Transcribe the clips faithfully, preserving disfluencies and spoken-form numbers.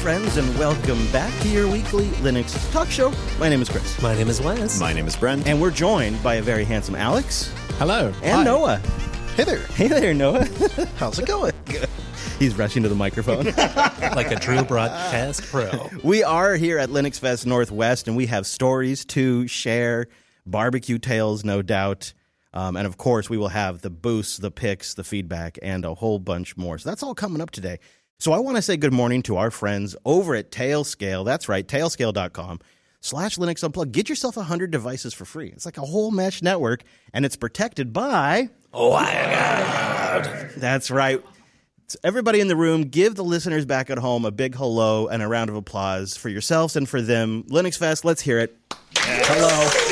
friends, and welcome back to your weekly Linux talk show. My name is Chris. My name is Wes. My name is Brent. And we're joined by a very handsome Alex. Hello. And Hi. Noah. Hey there. Hey there, Noah. How's it going? Good. He's rushing to the microphone. Like a true broadcast pro. We are here at Linux Fest Northwest, and we have stories to share, barbecue tales, no doubt. Um, and, of course, we will have the boosts, the picks, the feedback, and a whole bunch more. So that's all coming up today. So I want to say good morning to our friends over at Tailscale. That's right, tailscale.com slash Linux Unplugged. Get yourself one hundred devices for free. It's like a whole mesh network, and it's protected by... Oh, my God. That's right. So everybody in the room, give the listeners back at home a big hello and a round of applause for yourselves and for them. Linux Fest, let's hear it. Yes. Hello.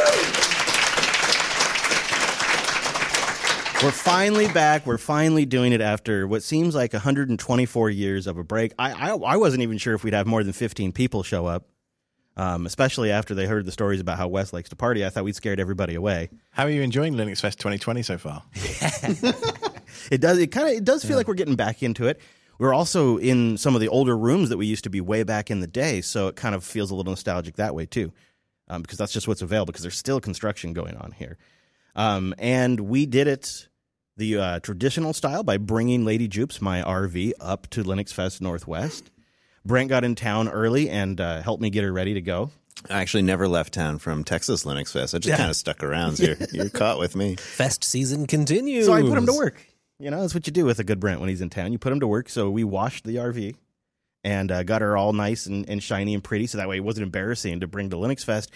We're finally back. We're finally doing it after what seems like one hundred twenty-four years of a break. I, I I wasn't even sure if we'd have more than fifteen people show up, um, especially after they heard the stories about how Wes likes to party. I thought we'd scared everybody away. How are you enjoying Linux Fest twenty twenty so far? It does. It kind of. It does feel yeah. like we're getting back into it. We're also in some of the older rooms that we used to be way back in the day, so it kind of feels a little nostalgic that way too, um, because that's just what's available. Because there's still construction going on here, um, and we did it the uh, traditional style by bringing Lady Jupes, my R V, up to Linux Fest Northwest. Brent got in town early and uh, helped me get her ready to go. I actually never left town from Texas Linux Fest. I just Yeah. kind of stuck around. So you're, you're caught with me. Fest season continues. So I put him to work. You know, that's what you do with a good Brent when he's in town. You put him to work. So we washed the R V and uh, got her all nice and, and shiny and pretty. So that way it wasn't embarrassing to bring to Linux Fest.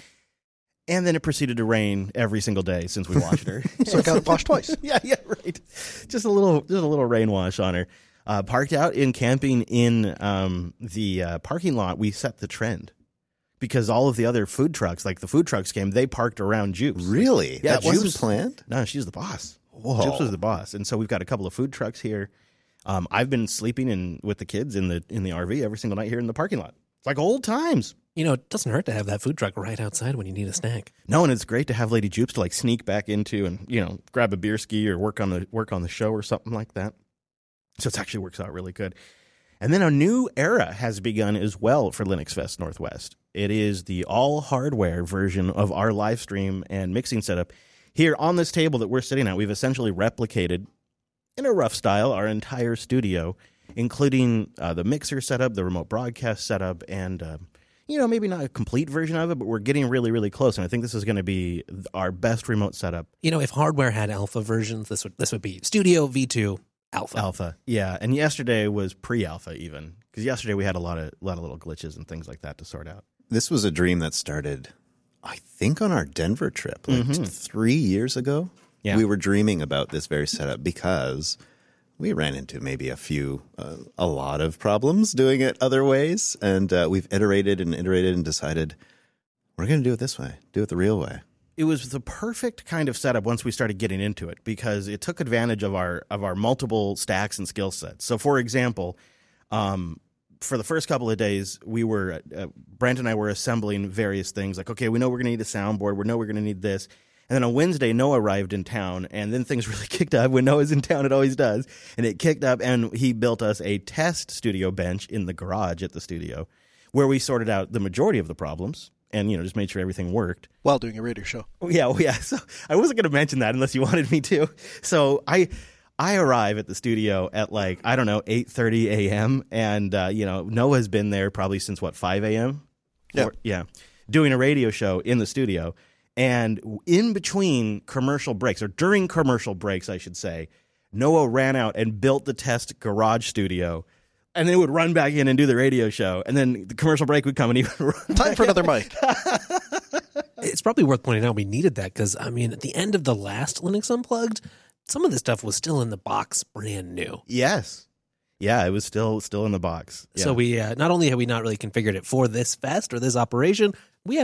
And then it proceeded to rain every single day since we washed her. So I got it washed twice. yeah, yeah, right. Just a little, just a little rain wash on her. Uh, parked out in camping in um, the uh, parking lot. We set the trend because all of the other food trucks, like the food trucks came, they parked around Jupes. Really? Yeah, that wasn't Jupes- planned? No, she's the boss. Whoa. Jupes was the boss, and so we've got a couple of food trucks here. Um, I've been sleeping in with the kids in the in the R V every single night here in the parking lot. It's like old times. You know, it doesn't hurt to have that food truck right outside when you need a snack. No, and it's great to have Lady Jupes to like sneak back into and, you know, grab a beer ski or work on the work on the show or something like that. So it actually works out really good. And then a new era has begun as well for Linux Fest Northwest. It is the all hardware version of our live stream and mixing setup. Here on this table that we're sitting at, we've essentially replicated in a rough style our entire studio, including uh, the mixer setup, the remote broadcast setup, and uh, you know, maybe not a complete version of it, but we're getting really, really close. And I think this is going to be our best remote setup. You know, if hardware had alpha versions, this would this would be Studio V two Alpha. Alpha, yeah. And yesterday was pre-alpha even, because yesterday we had a lot of a lot of little glitches and things like that to sort out. This was a dream that started, I think, on our Denver trip, like Mm-hmm. three years ago. Yeah. We were dreaming about this very setup because we ran into maybe a few, uh, a lot of problems doing it other ways. And uh, we've iterated and iterated and decided we're going to do it this way, do it the real way. It was the perfect kind of setup once we started getting into it because it took advantage of our of our multiple stacks and skill sets. So, for example, um, for the first couple of days, we were uh, Brent and I were assembling various things. Like, okay, we know we're going to need a soundboard. We know we're going to need this. And then on Wednesday, Noah arrived in town, and then things really kicked up. When Noah's in town, it always does. And it kicked up, and he built us a test studio bench in the garage at the studio where we sorted out the majority of the problems and, you know, just made sure everything worked. While doing a radio show. Oh, yeah, oh, yeah. So I wasn't going to mention that unless you wanted me to. So I I arrive at the studio at like, I don't know, eight thirty a.m. And, uh, you know, Noah's been there probably since, what, five a.m.? Yeah. Or, yeah. Doing a radio show in the studio. And in between commercial breaks, or during commercial breaks, I should say, Noah ran out and built the test garage studio. And then would run back in and do the radio show. And then the commercial break would come and he would run Time for another mic. It's probably worth pointing out we needed that because, I mean, at the end of the last Linux Unplugged, some of this stuff was still in the box brand new. Yes. Yeah, it was still still in the box. Yeah. So we uh, not only have we not really configured it for this fest or this operation,